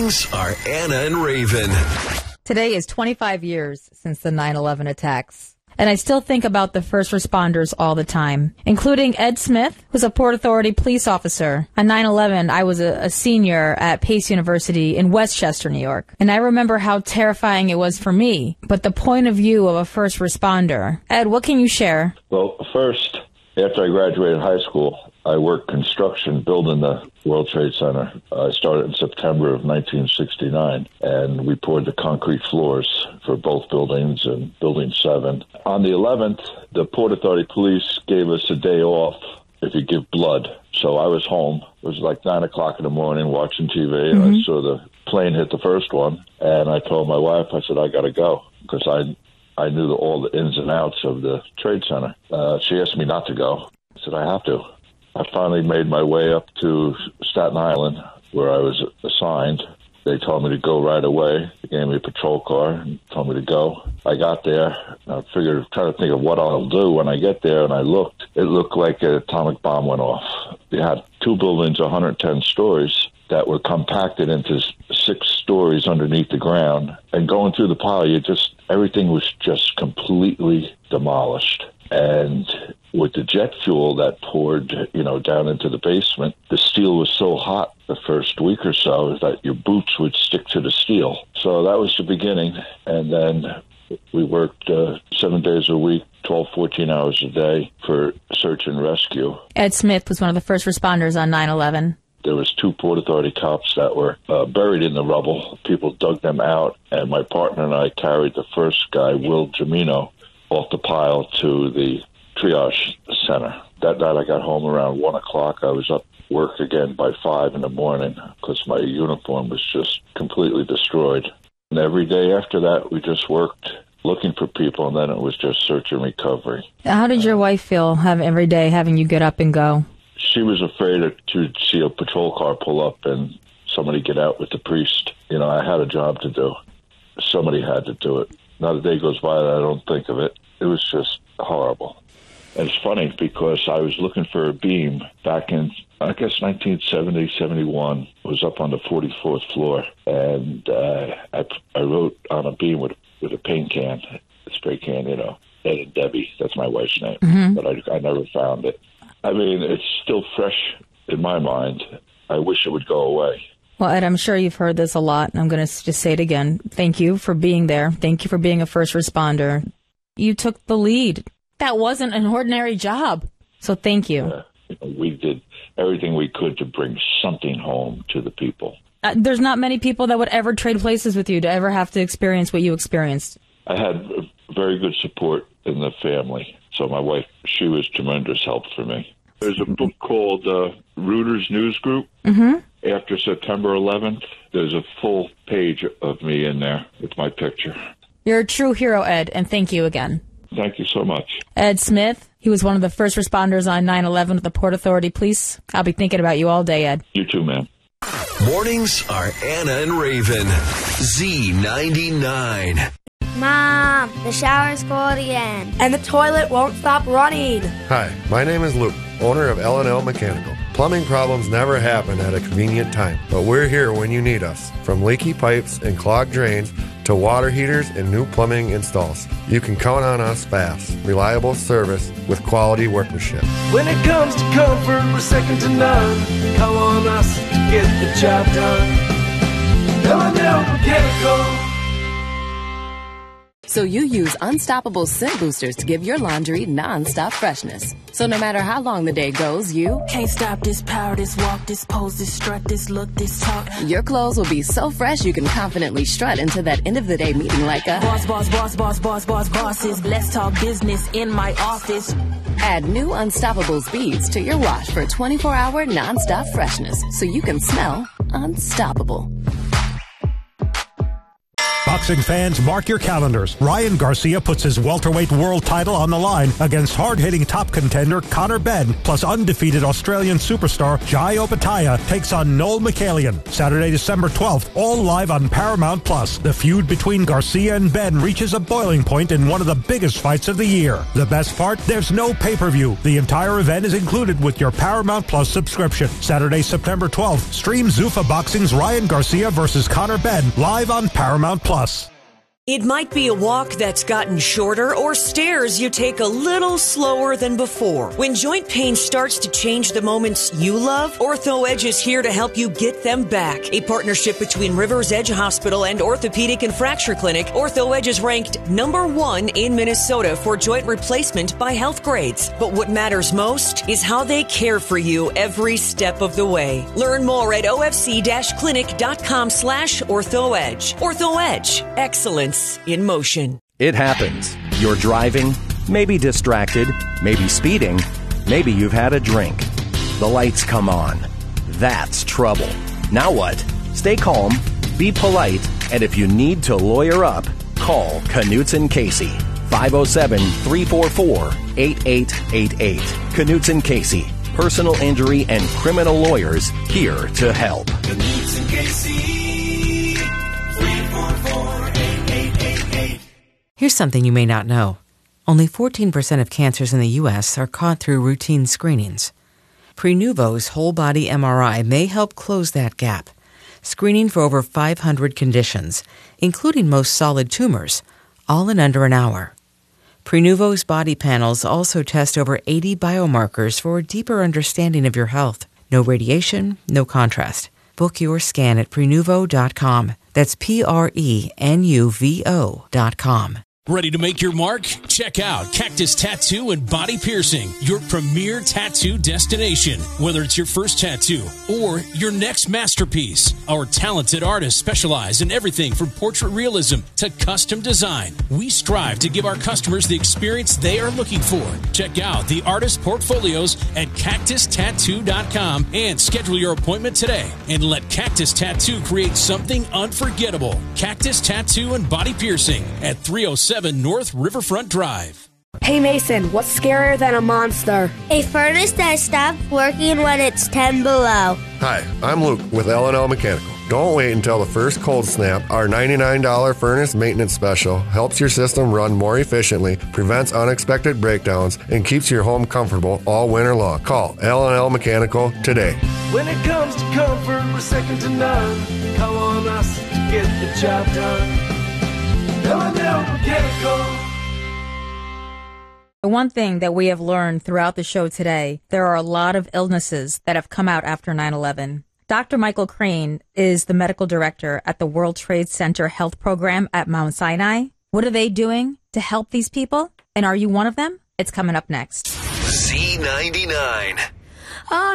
Mornings are Anna and Raven. Today is 25 years since the 9/11 attacks. And I still think about the first responders all the time, including Ed Smith, who's a Port Authority police officer. On 9/11, I was a senior at Pace University in Westchester, New York. And I remember how terrifying it was for me, but the point of view of a first responder. Ed, what can you share? Well, first, after I graduated high school, I worked construction building the World Trade Center. I started in September of 1969, and we poured the concrete floors for both buildings and Building 7. On the 11th, the Port Authority Police gave us a day off if you give blood. So I was home. It was like 9 o'clock in the morning watching TV, and I saw the plane hit the first one, and I told my wife, I said, I got to go, because I knew all the ins and outs of the Trade Center. She asked me not to go. I said, I have to. I finally made my way up to Staten Island, where I was assigned. They told me to go right away. They gave me a patrol car and told me to go. I got there. I figured, trying to think of what I'll do. When I get there and I looked, it looked like an atomic bomb went off. You had two buildings, 110 stories, that were compacted into 6 stories underneath the ground. And going through the pile, everything was just completely demolished. And with the jet fuel that poured, down into the basement, the steel was so hot the first week or so that your boots would stick to the steel. So that was the beginning. And then we worked 7 days a week, 12, 14 hours a day for search and rescue. Ed Smith was one of the first responders on 9/11. There was 2 Port Authority cops that were buried in the rubble. People dug them out, and my partner and I carried the first guy, Will Gemino, off the pile to the triage center. That night I got home around 1 o'clock. I was up work again by 5 in the morning because my uniform was just completely destroyed. And every day after that, we just worked looking for people, and then it was just search and recovery. How did your wife feel every day having you get up and go? She was afraid to see a patrol car pull up and somebody get out with the priest. I had a job to do. Somebody had to do it. Not a day goes by that I don't think of it. It was just horrible. And it's funny because I was looking for a beam back in, I guess, 1970, 71. I was up on the 44th floor, and I wrote on a beam with a paint can, a spray can, Ed and Debbie. That's my wife's name. Mm-hmm. But I never found it. I mean, it's still fresh in my mind. I wish it would go away. Well, Ed, I'm sure you've heard this a lot, and I'm going to just say it again. Thank you for being there. Thank you for being a first responder. You took the lead. That wasn't an ordinary job. So thank you. We did everything we could to bring something home to the people. There's not many people that would ever trade places with you to ever have to experience what you experienced. I had very good support in the family. So my wife, she was tremendous help for me. There's a book called Reuters News Group. Mm-hmm. After September 11th, there's a full page of me in there with my picture. You're a true hero, Ed, and thank you again. Thank you so much. Ed Smith, he was one of the first responders on 9/11 with the Port Authority Police. I'll be thinking about you all day, Ed. You too, man. Mornings are Anna and Raven. Z99. Mom, the shower's full again. And the toilet won't stop running. Hi, my name is Luke, owner of L&L Mechanical. Plumbing problems never happen at a convenient time, but we're here when you need us. From leaky pipes and clogged drains to water heaters and new plumbing installs. You can count on us fast, reliable service with quality workmanship. When it comes to comfort, we're second to none. Call on us to get the job done. L&L Mechanical. So you use Unstoppable scent boosters to give your laundry non-stop freshness. So no matter how long the day goes, you can't stop this power, this walk, this pose, this strut, this look, this talk. Your clothes will be so fresh you can confidently strut into that end of the day meeting like a bosses. Let's talk business in my office. Add new Unstoppable beads to your wash for 24-hour non-stop freshness so you can smell unstoppable. Boxing fans, mark your calendars. Ryan Garcia puts his welterweight world title on the line against hard-hitting top contender Conor Benn, plus undefeated Australian superstar Jai Opetaia takes on Noel McCallion. Saturday, December 12th, all live on Paramount+. The feud between Garcia and Benn reaches a boiling point in one of the biggest fights of the year. The best part? There's no pay-per-view. The entire event is included with your Paramount Plus subscription. Saturday, September 12th, stream Zuffa Boxing's Ryan Garcia versus Conor Benn live on Paramount Plus. It might be a walk that's gotten shorter or stairs you take a little slower than before. When joint pain starts to change the moments you love, Ortho Edge is here to help you get them back. A partnership between Rivers Edge Hospital and Orthopedic and Fracture Clinic, Ortho Edge is ranked #1 in Minnesota for joint replacement by Health Grades. But what matters most is how they care for you every step of the way. Learn more at ofc-clinic.com/OrthoEdge. Ortho Edge. Excellence in motion. It happens. You're driving, maybe distracted, maybe speeding, maybe you've had a drink. The lights come on. That's trouble. Now what? Stay calm, be polite, and if you need to lawyer up, call Knutson Casey. 507-344-8888. Knutson Casey. Personal injury and criminal lawyers here to help. Knutson Casey. 344-8888. Here's something you may not know. Only 14% of cancers in the U.S. are caught through routine screenings. Prenuvo's whole-body MRI may help close that gap, screening for over 500 conditions, including most solid tumors, all in under an hour. Prenuvo's body panels also test over 80 biomarkers for a deeper understanding of your health. No radiation, no contrast. Book your scan at Prenuvo.com. That's Prenuvo.com. Ready to make your mark? Check out Cactus Tattoo and Body Piercing, your premier tattoo destination. Whether it's your first tattoo or your next masterpiece, our talented artists specialize in everything from portrait realism to custom design. We strive to give our customers the experience they are looking for. Check out the artist portfolios at cactustattoo.com and schedule your appointment today. And let Cactus Tattoo create something unforgettable. Cactus Tattoo and Body Piercing at 307 North Riverfront Drive. Hey Mason, what's scarier than a monster? A furnace that stops working when it's 10 below. Hi, I'm Luke with L&L Mechanical. Don't wait until the first cold snap. Our $99 furnace maintenance special helps your system run more efficiently, prevents unexpected breakdowns, and keeps your home comfortable all winter long. Call L&L Mechanical today. When it comes to comfort, we're second to none. Call on us to get the job done. L&L Mechanical. The one thing that we have learned throughout the show today, there are a lot of illnesses that have come out after 9/11. Dr. Michael Crane is the medical director at the World Trade Center Health Program at Mount Sinai. What are they doing to help these people? And are you one of them? It's coming up next. Z99.